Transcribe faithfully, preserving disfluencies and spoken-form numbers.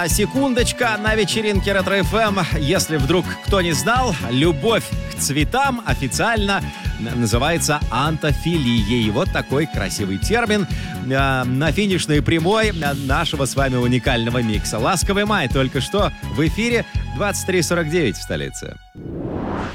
Секундочка на вечеринке Ретро-эф эм. Если вдруг кто не знал, любовь к цветам официально называется антофилией. Вот такой красивый термин э, на финишной прямой нашего с вами уникального микса. «Ласковый май» только что в эфире. Двадцать три сорок девять в столице.